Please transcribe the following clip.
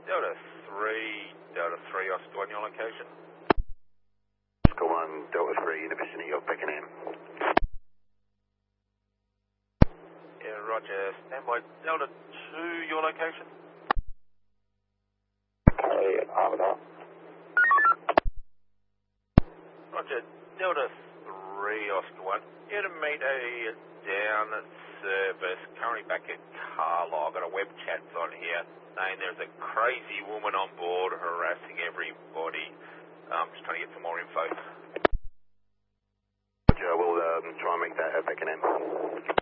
Delta 3, Delta 3, Oscar 1, your location. Oscar 1, Delta 3, in the vicinity of Beckenham. Yeah, roger. Standby. Delta 2, your location. Okay, Armadale. Roger. Delta 3, Oscar 1. Here to meet a down service. Currently back at Carlisle. Got a web chat on here saying there's a crazy woman on board harassing everybody. Just trying to get some more info. Roger, we'll try and make that at Beckenham.